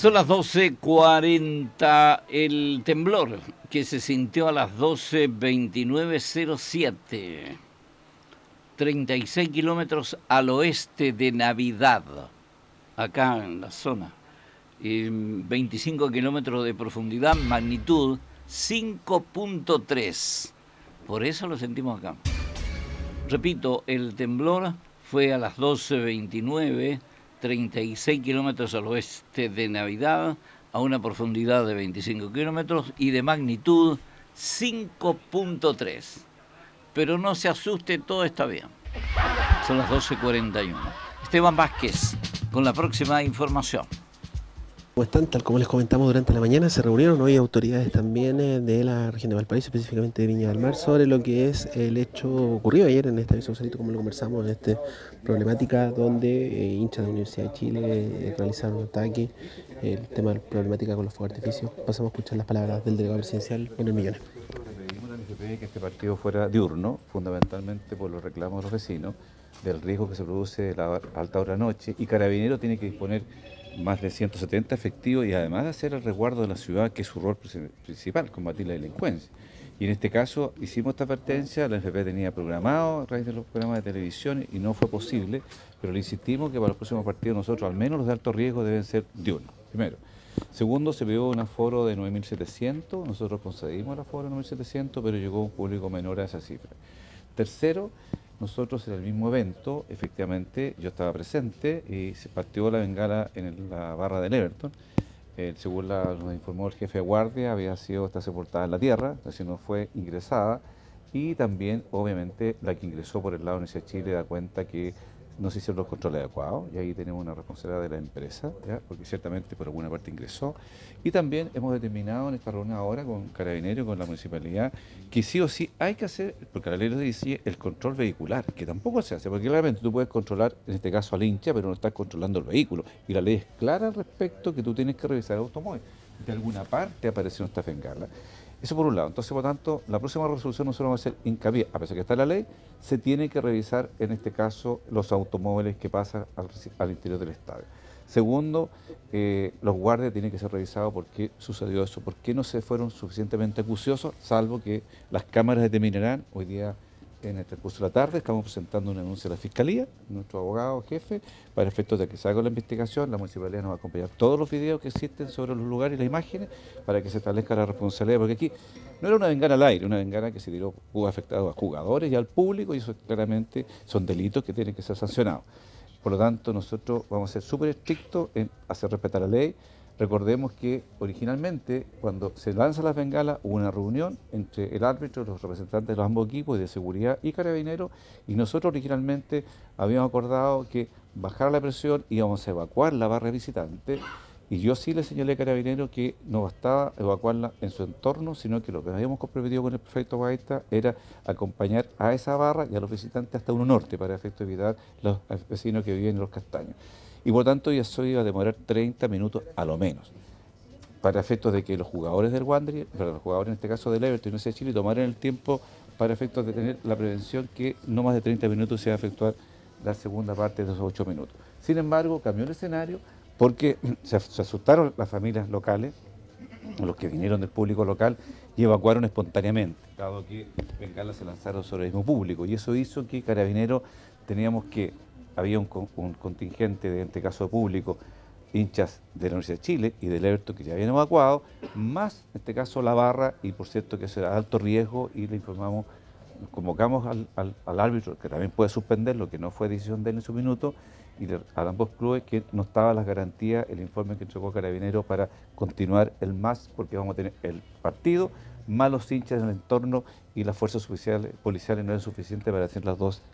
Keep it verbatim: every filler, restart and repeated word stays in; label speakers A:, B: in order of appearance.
A: Son las doce cuarenta, el temblor que se sintió a las doce veintinueve cero siete, treinta y seis kilómetros al oeste de Navidad, acá en la zona, y veinticinco kilómetros de profundidad, magnitud cinco punto tres, por eso lo sentimos acá. Repito, el temblor fue a las doce veintinueve, treinta y seis kilómetros al oeste de Navidad, a una profundidad de veinticinco kilómetros y de magnitud cinco punto tres. Pero no se asuste, todo está bien. Son las doce cuarenta y uno. Esteban Vázquez, con la próxima información.
B: ¿Cómo están? Tal como les comentamos durante la mañana, se reunieron hoy autoridades también eh, de la región de Valparaíso, específicamente de Viña del Mar, sobre lo que es el hecho ocurrido ayer en esta Aviso Salito, como lo conversamos, en esta problemática donde eh, hinchas de la Universidad de Chile eh, realizaron un ataque, eh, el tema de la problemática con los fuegos artificios. Pasamos a escuchar las palabras del delegado presidencial, Manuel Millones.
C: Nosotros le pedimos a la N F P que este partido fuera diurno, fundamentalmente por los reclamos de los vecinos, del riesgo que se produce de la alta hora noche, y Carabineros tiene que disponer más de ciento setenta efectivos y además hacer el resguardo de la ciudad, que es su rol principal, combatir la delincuencia. Y en este caso hicimos esta advertencia, la N F P tenía programado a través de los programas de televisión y no fue posible, pero le insistimos que para los próximos partidos nosotros, al menos los de alto riesgo, deben ser diurnos, primero. Segundo, se pidió un aforo de nueve mil setecientos, nosotros concedimos el aforo de nueve mil setecientos, pero llegó un público menor a esa cifra. Tercero, nosotros en el mismo evento, efectivamente, yo estaba presente y se partió la bengala en el, la barra del Everton. Eh, según la, nos informó el jefe de guardia, había sido esta sepultada en la tierra, es decir, no fue ingresada. Y también, obviamente, la que ingresó por el lado de Universidad de Chile da cuenta que no se hicieron los controles adecuados, y ahí tenemos una responsabilidad de la empresa, ¿ya? Porque ciertamente por alguna parte ingresó. Y también hemos determinado en esta reunión ahora con Carabineros y con la municipalidad que sí o sí hay que hacer, porque la ley lo dice, el control vehicular, que tampoco se hace, porque claramente tú puedes controlar, en este caso al hincha, pero no estás controlando el vehículo. Y la ley es clara al respecto, que tú tienes que revisar el automóvil. De alguna parte apareció esta bengala. Eso por un lado. Entonces, por tanto, la próxima resolución nosotros vamos a hacer hincapié, a pesar de que está la ley, se tiene que revisar, en este caso, los automóviles que pasan al, al interior del estadio. Segundo, eh, los guardias tienen que ser revisados por qué sucedió eso, por qué no se fueron suficientemente acuciosos, salvo que las cámaras determinarán. Hoy día, en el transcurso de la tarde, estamos presentando una denuncia a la Fiscalía, nuestro abogado jefe, para efectos de que se haga la investigación. La municipalidad nos va a acompañar todos los videos que existen sobre los lugares y las imágenes para que se establezca la responsabilidad, porque aquí no era una bengala al aire, una bengala que se tiró, pudo afectar a jugadores y al público, y eso claramente son delitos que tienen que ser sancionados. Por lo tanto, nosotros vamos a ser súper estrictos en hacer respetar la ley. Recordemos que originalmente, cuando se lanzan las bengalas, hubo una reunión entre el árbitro, los representantes de los ambos equipos, de seguridad y Carabineros, y nosotros originalmente habíamos acordado que bajara la presión y íbamos a evacuar la barra visitante, y yo sí le señalé a Carabineros que no bastaba evacuarla en su entorno, sino que lo que habíamos comprometido con el prefecto Guaita era acompañar a esa barra y a los visitantes hasta Uno Norte, para efecto de evitar los vecinos que viven en los Castaños. Y por tanto, eso iba a demorar treinta minutos a lo menos, para efectos de que los jugadores del Wanderers, pero los jugadores en este caso del Everton y Universidad de Chile, tomaran el tiempo para efectos de tener la prevención que no más de treinta minutos se va a efectuar la segunda parte de esos ocho minutos. Sin embargo, cambió el escenario porque se, se asustaron las familias locales, los que vinieron del público local, y evacuaron espontáneamente, dado que bengalas se lanzaron sobre el mismo público, y eso hizo que Carabineros teníamos que había un, un contingente, de, en este caso público, hinchas de la Universidad de Chile y del Everton que ya habían evacuado, más en este caso la barra, y por cierto que eso era de alto riesgo, y le informamos, nos convocamos al, al, al árbitro, que también puede suspender, lo que no fue decisión de él en su minuto, y de, a ambos clubes que no estaban las garantías, el informe que entregó Carabineros para continuar el más, porque vamos a tener el partido, más los hinchas en el entorno, y las fuerzas policiales, policiales no eran suficientes para hacer las dos